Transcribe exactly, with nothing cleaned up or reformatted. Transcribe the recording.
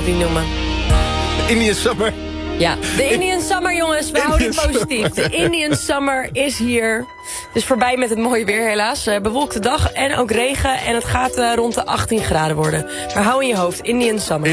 die noemen. Indian Summer. Ja, de Indian Summer, jongens. We houden het positief. De Indian Summer is hier. Het is voorbij met het mooie weer, helaas. Uh, bewolkte dag en ook regen. En het gaat uh, rond de achttien graden worden. Maar hou in je hoofd, Indian Summer.